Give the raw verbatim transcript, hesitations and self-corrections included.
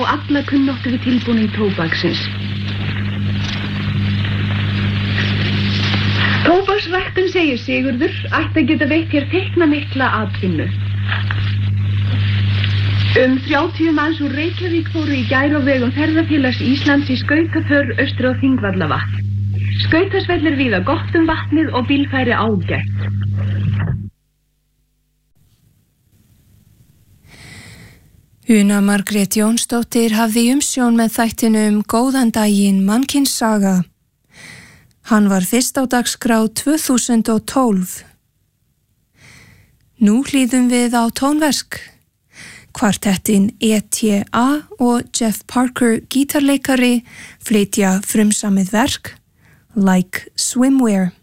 og alla kunnáttu við tilbúning tóbaksins. Tóbaksræktun, segir Sigurður, ætti að geta veitt hér feiknamikla atvinnu. Um þrjátíu manns úr Reykjavík fóru í gær á vegum ferðafélags Íslands í skautaför austur á Þingvallavatn. Skautasvellir víða gott um vatnið og bílfæri ágætt. Una Margrét Jónsdóttir hafði umsjón með þættinum Góðan daginn mannkynssaga. Hann var fyrst á dagskrá tvö þúsund og tólf. Nú hlýðum við á tónverk. Kvartettin E T A og Jeff Parker gítarleikari flytja frumsamið verk Like Swimwear.